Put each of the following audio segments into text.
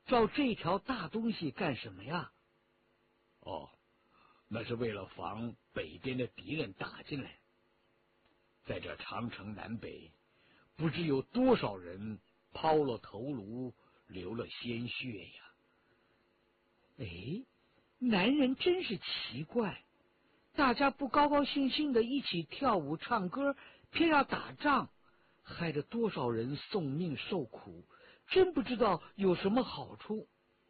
照这条大东西干什么呀？ 哦，那是为了防北边的敌人打进来。在这长城南北，不知有多少人抛了头颅，流了鲜血呀！ 哎，男人真是奇怪，大家不高高兴兴的一起跳舞唱歌，偏要打仗，害得多少人送命受苦，真不知道有什么好处。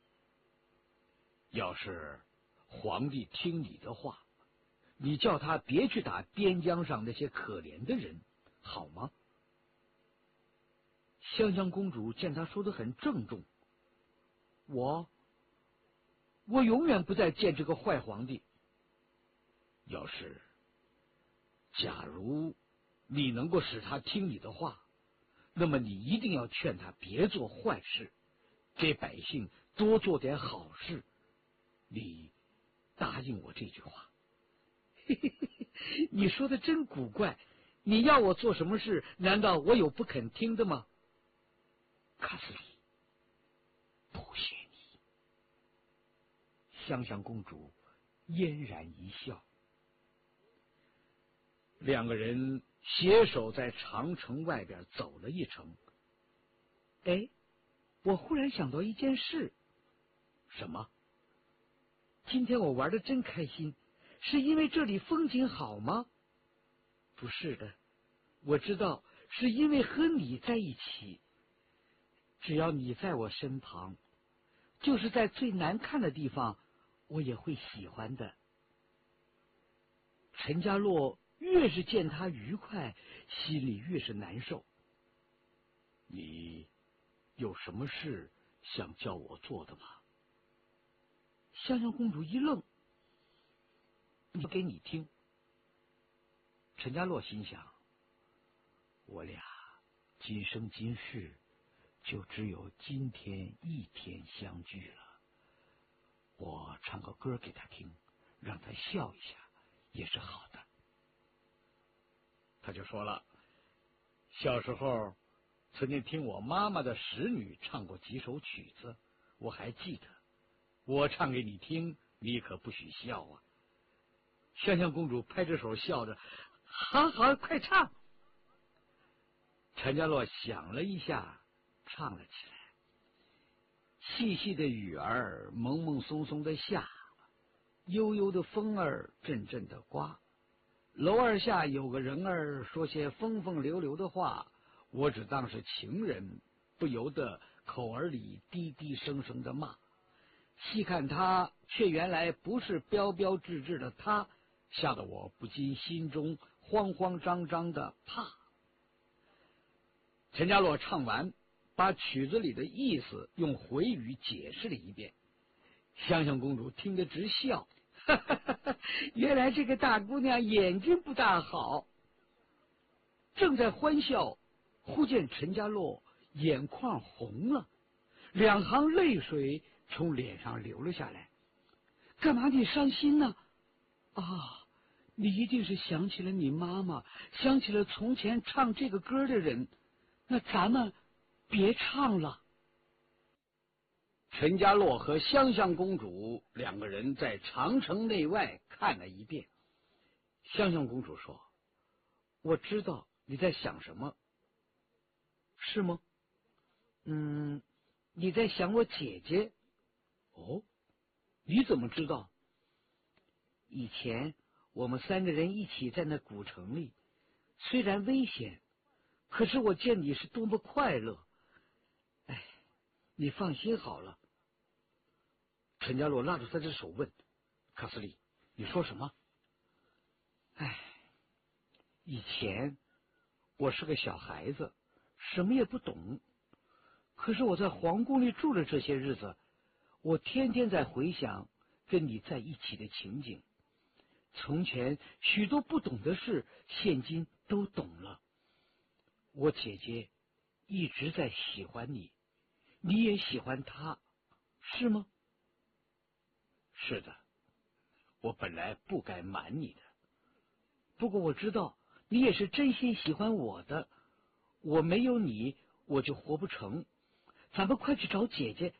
要是皇帝听你的话，你叫他别去打边疆上那些可怜的人，好吗？ 香香公主见他说得很郑重，我永远不再见这个坏皇帝。 假如你能够使他听你的话，那么你一定要劝他别做坏事，给百姓多做点好事。你答应我这句话。 你说的真古怪，你要我做什么事，难道我有不肯听的吗？ 卡斯里，不谢你。 香香公主嫣然一笑。 两个人携手在长城外边走了一程。 哎，我忽然想到一件事。 什么？ 今天我玩得真开心，是因为这里风景好吗？不是的，我知道是因为和你在一起。只要你在我身旁，就是在最难看的地方，我也会喜欢的。陈家洛越是见他愉快，心里越是难受。 你有什么事想叫我做的吗？ 香香公主一愣，说给你听。陈家洛心想，我俩今生今世就只有今天一天相聚了。我唱个歌给他听，让他笑一下，也是好的。 他就说了，小时候曾经听我妈妈的使女唱过几首曲子，我还记得。我唱给你听，你可不许笑啊！ 香香公主拍着手笑着，好好，快唱。陈家洛想了一下，唱了起来。细细的雨儿蒙蒙松松的下，悠悠的风儿阵阵的刮。楼儿下有个人儿说些风风流流的话，我只当是情人，不由得口耳里低低声声的骂。细看他，却原来不是标标致致的他，吓得我不禁心中慌慌张张的怕。陈家洛唱完，把曲子里的意思用回语解释了一遍。香香公主听得直笑，哈哈哈哈，原来这个大姑娘眼睛不大好。正在欢笑，忽见陈家洛眼眶红了，两行泪水从脸上流了下来。干嘛你伤心呢？啊，你一定是想起了你妈妈，想起了从前唱这个歌的人。那咱们别唱了。陈家洛和香香公主两个人在长城内外看了一遍。香香公主说：“我知道你在想什么。”是吗？你在想我姐姐。哦，你怎么知道？以前我们三个人一起在那古城里，虽然危险，可是我见你是多么快乐。哎，你放心好了。陈家洛拉住他的手问：“卡斯利，你说什么？”哎，以前我是个小孩子，什么也不懂。可是我在皇宫里住了这些日子，我天天在回想跟你在一起的情景。从前许多不懂的事，现今都懂了。我姐姐一直在喜欢你，你也喜欢她，是吗？ 是的，我本来不该瞒你的。 不过我知道你也是真心喜欢我的，我没有你我就活不成。咱们快去找姐姐，